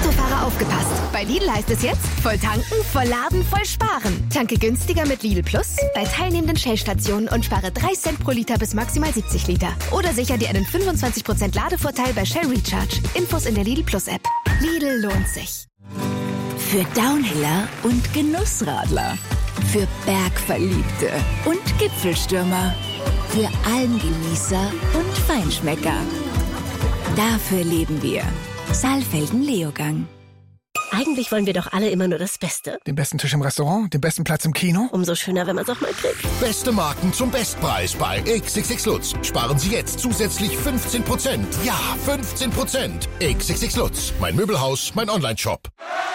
Autofahrer aufgepasst. Bei Lidl heißt es jetzt, voll tanken, voll laden, voll sparen. Tanke günstiger mit Lidl Plus bei teilnehmenden Shell-Stationen und spare 3 Cent pro Liter bis maximal 70 Liter. Oder sicher dir einen 25% Ladevorteil bei Shell Recharge. Infos in der Lidl Plus App. Lidl lohnt sich. Für Downhiller und Genussradler. Für Bergverliebte und Gipfelstürmer. Für Almgenießer und Feinschmecker. Dafür leben wir. Saalfelden Leogang. Eigentlich wollen wir doch alle immer nur das Beste. Den besten Tisch im Restaurant, den besten Platz im Kino. Umso schöner, wenn man es auch mal kriegt. Beste Marken zum Bestpreis bei XXX Lutz. Sparen Sie jetzt zusätzlich 15%. Ja, 15%. XXX Lutz. Mein Möbelhaus, mein Onlineshop.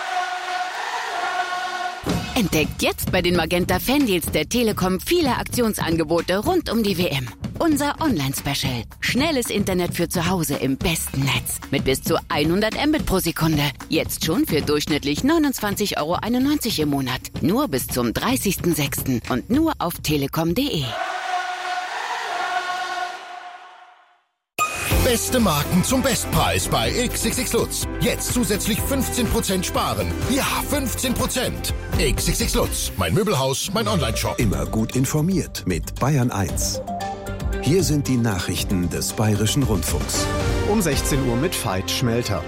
Entdeckt jetzt bei den Magenta Fandeals der Telekom viele Aktionsangebote rund um die WM. Unser Online-Special. Schnelles Internet für zu Hause im besten Netz. Mit bis zu 100 Mbit pro Sekunde. Jetzt schon für durchschnittlich 29,91 € im Monat. Nur bis zum 30.06. und nur auf telekom.de. Beste Marken zum Bestpreis bei XXX Lutz. Jetzt zusätzlich 15% sparen. Ja, 15%. XXX Lutz. Mein Möbelhaus, mein Onlineshop. Immer gut informiert mit Bayern 1. Hier sind die Nachrichten des Bayerischen Rundfunks. Um 16 Uhr mit Veit Schmelter.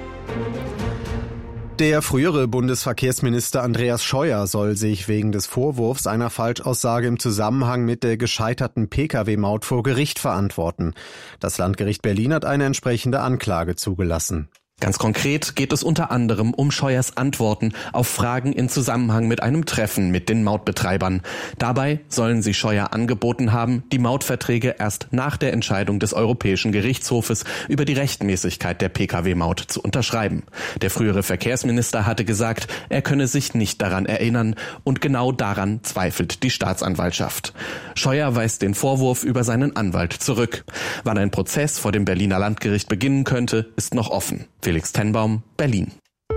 Der frühere Bundesverkehrsminister Andreas Scheuer soll sich wegen des Vorwurfs einer Falschaussage im Zusammenhang mit der gescheiterten Pkw-Maut vor Gericht verantworten. Das Landgericht Berlin hat eine entsprechende Anklage zugelassen. Ganz konkret geht es unter anderem um Scheuers Antworten auf Fragen in Zusammenhang mit einem Treffen mit den Mautbetreibern. Dabei sollen sie Scheuer angeboten haben, die Mautverträge erst nach der Entscheidung des Europäischen Gerichtshofes über die Rechtmäßigkeit der Pkw-Maut zu unterschreiben. Der frühere Verkehrsminister hatte gesagt, er könne sich nicht daran erinnern, und genau daran zweifelt die Staatsanwaltschaft. Scheuer weist den Vorwurf über seinen Anwalt zurück. Wann ein Prozess vor dem Berliner Landgericht beginnen könnte, ist noch offen. Felix Tenbaum, Berlin.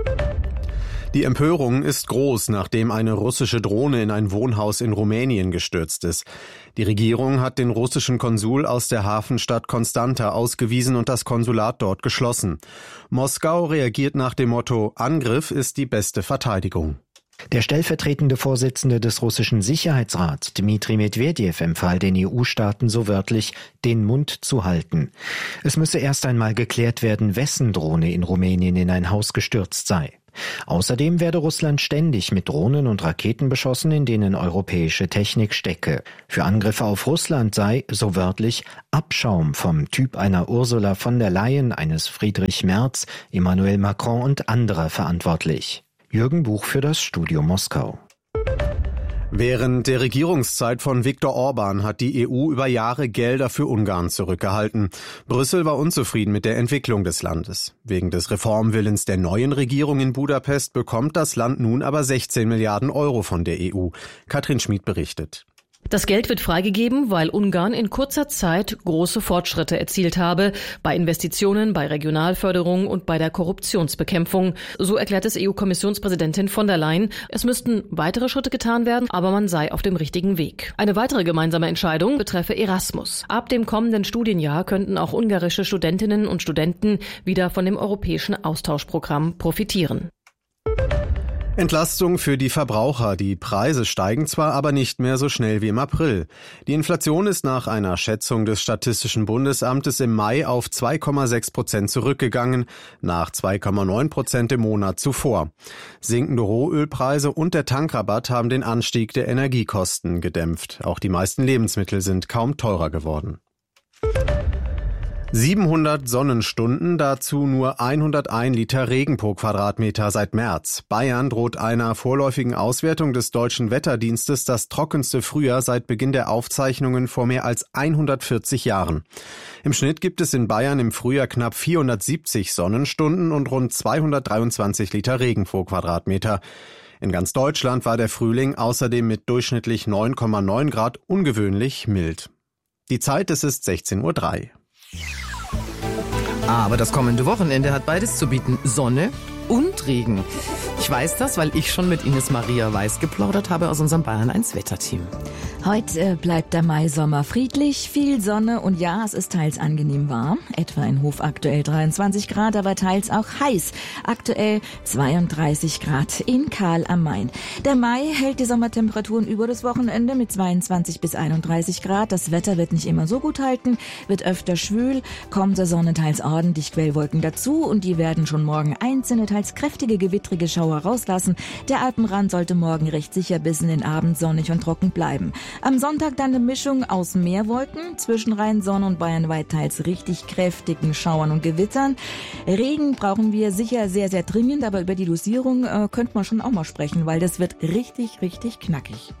Die Empörung ist groß, nachdem eine russische Drohne in ein Wohnhaus in Rumänien gestürzt ist. Die Regierung hat den russischen Konsul aus der Hafenstadt Constanta ausgewiesen und das Konsulat dort geschlossen. Moskau reagiert nach dem Motto: Angriff ist die beste Verteidigung. Der stellvertretende Vorsitzende des russischen Sicherheitsrats, Dmitri Medvedev, empfahl den EU-Staaten so wörtlich, den Mund zu halten. Es müsse erst einmal geklärt werden, wessen Drohne in Rumänien in ein Haus gestürzt sei. Außerdem werde Russland ständig mit Drohnen und Raketen beschossen, in denen europäische Technik stecke. Für Angriffe auf Russland sei, so wörtlich, Abschaum vom Typ einer Ursula von der Leyen, eines Friedrich Merz, Emmanuel Macron und anderer verantwortlich. Jürgen Buch für das Studio Moskau. Während der Regierungszeit von Viktor Orban hat die EU über Jahre Gelder für Ungarn zurückgehalten. Brüssel war unzufrieden mit der Entwicklung des Landes. Wegen des Reformwillens der neuen Regierung in Budapest bekommt das Land nun aber 16 Milliarden Euro von der EU. Katrin Schmid berichtet. Das Geld wird freigegeben, weil Ungarn in kurzer Zeit große Fortschritte erzielt habe bei Investitionen, bei Regionalförderung und bei der Korruptionsbekämpfung. So erklärt es EU-Kommissionspräsidentin von der Leyen. Es müssten weitere Schritte getan werden, aber man sei auf dem richtigen Weg. Eine weitere gemeinsame Entscheidung betreffe Erasmus. Ab dem kommenden Studienjahr könnten auch ungarische Studentinnen und Studenten wieder von dem europäischen Austauschprogramm profitieren. Entlastung für die Verbraucher. Die Preise steigen zwar, aber nicht mehr so schnell wie im April. Die Inflation ist nach einer Schätzung des Statistischen Bundesamtes im Mai auf 2,6% zurückgegangen, nach 2,9% im Monat zuvor. Sinkende Rohölpreise und der Tankrabatt haben den Anstieg der Energiekosten gedämpft. Auch die meisten Lebensmittel sind kaum teurer geworden. 700 Sonnenstunden, dazu nur 101 Liter Regen pro Quadratmeter seit März. Bayern droht einer vorläufigen Auswertung des Deutschen Wetterdienstes das trockenste Frühjahr seit Beginn der Aufzeichnungen vor mehr als 140 Jahren. Im Schnitt gibt es in Bayern im Frühjahr knapp 470 Sonnenstunden und rund 223 Liter Regen pro Quadratmeter. In ganz Deutschland war der Frühling außerdem mit durchschnittlich 9,9 Grad ungewöhnlich mild. Die Zeit, es ist 16:03 Uhr. Aber das kommende Wochenende hat beides zu bieten: Sonne und Regen. Ich weiß das, weil ich schon mit Ines Maria Weiß geplaudert habe aus unserem Bayern 1 Wetterteam. Heute bleibt der Maisommer friedlich, viel Sonne und ja, es ist teils angenehm warm. Etwa in Hof aktuell 23 Grad, aber teils auch heiß. Aktuell 32 Grad in Karl am Main. Der Mai hält die Sommertemperaturen über das Wochenende mit 22 bis 31 Grad. Das Wetter wird nicht immer so gut halten, wird öfter schwül, kommt der Sonne teils ordentlich Quellwolken dazu und die werden schon morgen einzelne, teils kräftige, gewittrige Schauer rauslassen. Der Alpenrand sollte morgen recht sicher bis in den Abend sonnig und trocken bleiben. Am Sonntag dann eine Mischung aus Meerwolken, zwischen Rhein-Sonne und bayernweit teils richtig kräftigen Schauern und Gewittern. Regen brauchen wir sicher sehr, sehr dringend, aber über die Dosierung könnte man schon auch mal sprechen, weil das wird richtig, richtig knackig.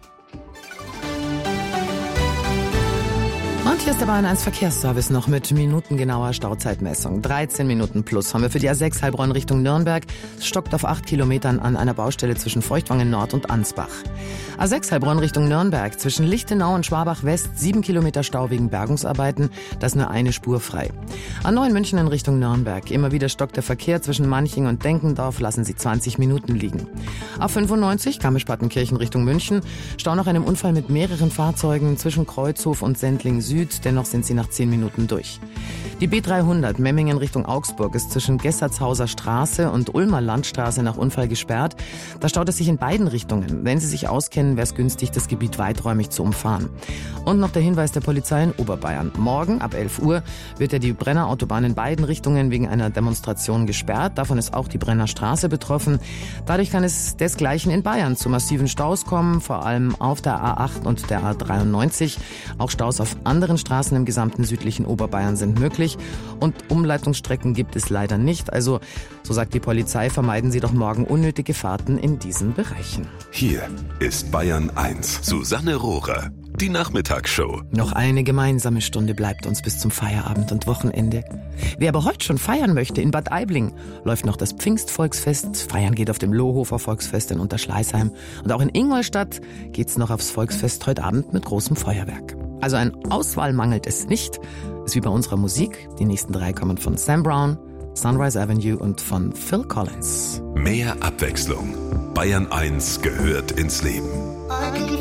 Und hier ist der Bayern 1 Verkehrsservice noch mit minutengenauer Stauzeitmessung. 13 Minuten plus haben wir für die A6 Heilbronn Richtung Nürnberg. Es stockt auf 8 Kilometern an einer Baustelle zwischen Feuchtwangen Nord und Ansbach. A6 Heilbronn Richtung Nürnberg zwischen Lichtenau und Schwabach West 7 Kilometer Stau wegen Bergungsarbeiten. Da ist nur eine Spur frei. A9 München in Richtung Nürnberg. Immer wieder stockt der Verkehr zwischen Manching und Denkendorf. Lassen Sie 20 Minuten liegen. A95 Garmisch-Partenkirchen Richtung München. Stau nach einem Unfall mit mehreren Fahrzeugen zwischen Kreuzhof und Sendling Süd. Dennoch sind sie nach 10 Minuten durch. Die B300 Memmingen Richtung Augsburg ist zwischen Gessertshauser Straße und Ulmer Landstraße nach Unfall gesperrt. Da staut es sich in beiden Richtungen. Wenn Sie sich auskennen, wäre es günstig, das Gebiet weiträumig zu umfahren. Und noch der Hinweis der Polizei in Oberbayern. Morgen ab 11 Uhr wird ja die Brenner Autobahn in beiden Richtungen wegen einer Demonstration gesperrt. Davon ist auch die Brenner Straße betroffen. Dadurch kann es desgleichen in Bayern zu massiven Staus kommen, vor allem auf der A8 und der A93. Auch Staus auf anderen Straßen im gesamten südlichen Oberbayern sind möglich. Und Umleitungsstrecken gibt es leider nicht. Also, so sagt die Polizei, vermeiden Sie doch morgen unnötige Fahrten in diesen Bereichen. Hier ist Bayern 1. Susanne Rohrer, die Nachmittagsshow. Noch eine gemeinsame Stunde bleibt uns bis zum Feierabend und Wochenende. Wer aber heute schon feiern möchte, in Bad Aibling läuft noch das Pfingstvolksfest. Feiern geht auf dem Lohofer Volksfest in Unterschleißheim. Und auch in Ingolstadt geht's noch aufs Volksfest heute Abend mit großem Feuerwerk. Also an Auswahl mangelt es nicht. Ist wie bei unserer Musik. Die nächsten 3 kommen von Sam Brown, Sunrise Avenue und von Phil Collins. Mehr Abwechslung. Bayern 1 gehört ins Leben.